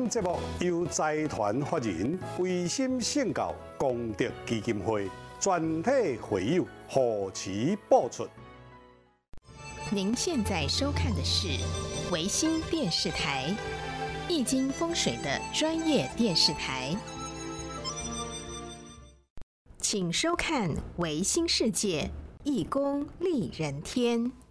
本节目由财团法人维心圣教功德基金会全体会友护持播出。 您现在收看的是维新电视台，易经风水的专业电视台，请收看维新世界，易公利人天。